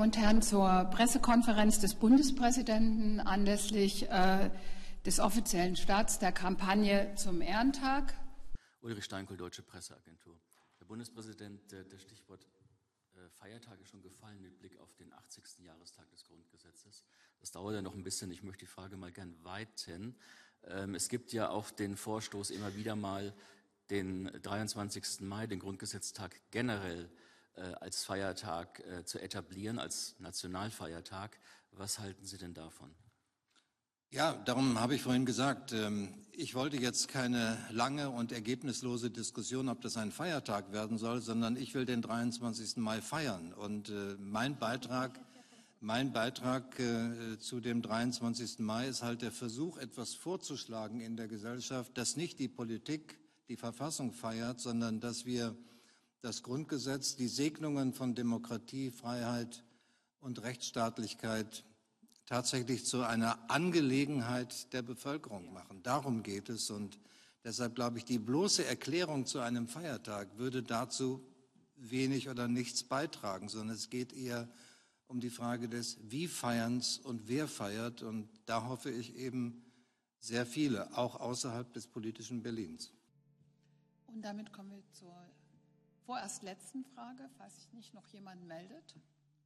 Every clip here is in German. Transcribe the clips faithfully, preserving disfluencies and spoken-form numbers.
und Herren, zur Pressekonferenz des Bundespräsidenten anlässlich äh, des offiziellen Starts der Kampagne zum Ehrentag. Ulrich Steinkohl, Deutsche Presseagentur. Herr Bundespräsident, das Stichwort Feiertag ist schon gefallen mit Blick auf den achtzigsten Jahrestag des Grundgesetzes. Das dauert ja noch ein bisschen. Ich möchte die Frage mal gern weiten. Es gibt ja auch den Vorstoß, immer wieder mal den dreiundzwanzigsten Mai, den Grundgesetztag generell als Feiertag zu etablieren, als Nationalfeiertag. Was halten Sie denn davon? Ja, darum habe ich vorhin gesagt, ich wollte jetzt keine lange und ergebnislose Diskussion, ob das ein Feiertag werden soll, sondern ich will den dreiundzwanzigsten Mai feiern. Und mein Beitrag, mein Beitrag zu dem dreiundzwanzigsten Mai ist halt der Versuch, etwas vorzuschlagen in der Gesellschaft, dass nicht die Politik die Verfassung feiert, sondern dass wir das Grundgesetz, die Segnungen von Demokratie, Freiheit und Rechtsstaatlichkeit tatsächlich zu einer Angelegenheit der Bevölkerung machen. Darum geht es, und deshalb glaube ich, die bloße Erklärung zu einem Feiertag würde dazu wenig oder nichts beitragen, sondern es geht eher um die Frage des Wie feierns und wer feiert, und da hoffe ich eben sehr viele, auch außerhalb des politischen Berlins. Und damit kommen wir zur vorerst letzten Frage, falls sich nicht noch jemand meldet.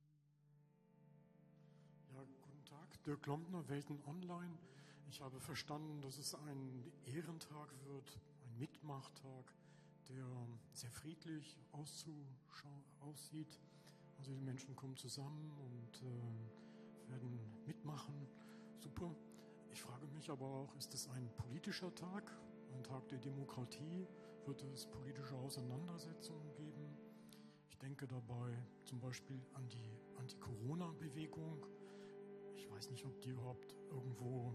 Ja, guten Tag, Dirk Lombner, Welten Online. Ich habe verstanden, dass es ein Ehrentag wird, ein Mitmachtag, der sehr friedlich aussieht. Also die Menschen kommen zusammen und äh, werden mitmachen. Super. Ich frage mich aber auch, ist es ein politischer Tag, ein Tag der Demokratie? Wird es politische Auseinandersetzungen geben? Ich denke dabei zum Beispiel an die Anti-Corona-Bewegung. Ich weiß nicht, ob die überhaupt irgendwo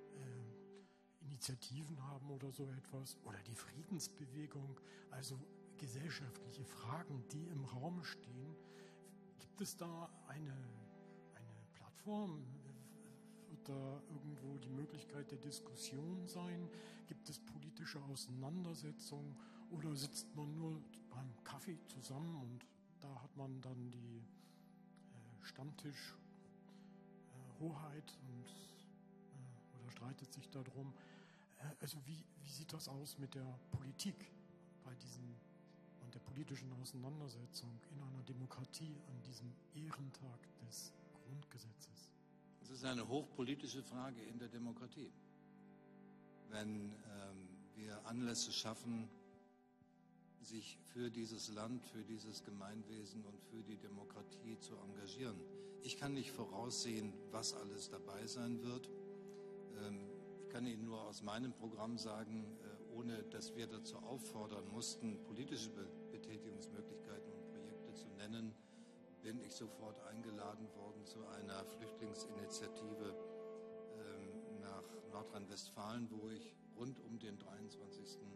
äh, Initiativen haben oder so etwas. Oder die Friedensbewegung. Also gesellschaftliche Fragen, die im Raum stehen. Gibt es da eine, eine Plattform? Wird da irgendwo die Möglichkeit der Diskussion sein? Gibt es politische Auseinandersetzungen? Oder sitzt man nur beim Kaffee zusammen und da hat man dann die äh, Stammtisch Hoheit und äh, oder streitet sich darum. Äh, also wie, wie sieht das aus mit der Politik bei diesen und der politischen Auseinandersetzung in einer Demokratie an diesem Ehrentag des Grundgesetzes? Es ist eine hochpolitische Frage in der Demokratie. Wenn ähm, wir Anlässe schaffen, sich für dieses Land, für dieses Gemeinwesen und für die Demokratie zu engagieren. Ich kann nicht voraussehen, was alles dabei sein wird. Ich kann Ihnen nur aus meinem Programm sagen, ohne dass wir dazu auffordern mussten, politische Betätigungsmöglichkeiten und Projekte zu nennen, bin ich sofort eingeladen worden zu einer Flüchtlingsinitiative nach Nordrhein-Westfalen, wo ich rund um den dreiundzwanzigsten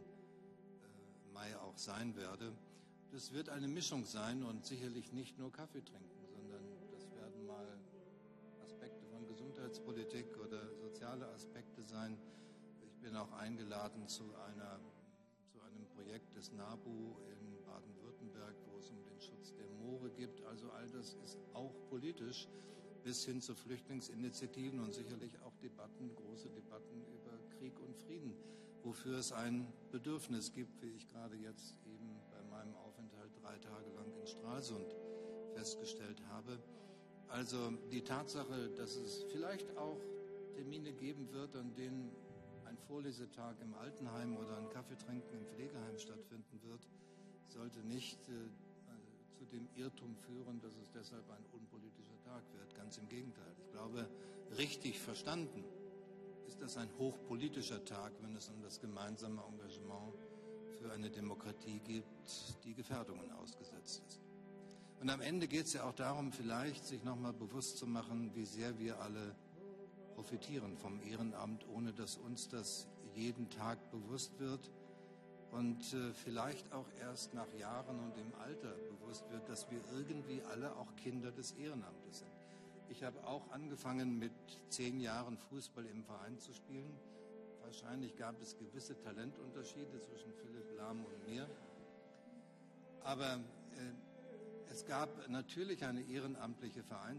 Mai auch sein werde. Das wird eine Mischung sein und sicherlich nicht nur Kaffee trinken, sondern das werden mal Aspekte von Gesundheitspolitik oder soziale Aspekte sein. Ich bin auch eingeladen zu, einer, zu einem Projekt des NABU in Baden-Württemberg, wo es um den Schutz der Moore geht. Also all das ist auch politisch, bis hin zu Flüchtlingsinitiativen und sicherlich auch Debatten, große Debatten über Krieg und Frieden, wofür es ein Bedürfnis gibt, wie ich gerade jetzt eben bei meinem Aufenthalt drei Tage lang in Stralsund festgestellt habe. Also die Tatsache, dass es vielleicht auch Termine geben wird, an denen ein Vorlesetag im Altenheim oder ein Kaffeetrinken im Pflegeheim stattfinden wird, sollte nicht äh, zu dem Irrtum führen, dass es deshalb ein unpolitischer Tag wird. Ganz im Gegenteil. Ich glaube, richtig verstanden ist das ein hochpolitischer Tag, wenn es um das gemeinsame Engagement für eine Demokratie geht, die Gefährdungen ausgesetzt ist. Und am Ende geht es ja auch darum, vielleicht sich nochmal bewusst zu machen, wie sehr wir alle profitieren vom Ehrenamt, ohne dass uns das jeden Tag bewusst wird. Und äh, vielleicht auch erst nach Jahren und im Alter bewusst wird, dass wir irgendwie alle auch Kinder des Ehrenamtes sind. Ich habe auch angefangen, mit zehn Jahren Fußball im Verein zu spielen. Wahrscheinlich gab es gewisse Talentunterschiede zwischen Philipp Lahm und mir. Aber äh, es gab natürlich eine ehrenamtliche Vereinsarbeit.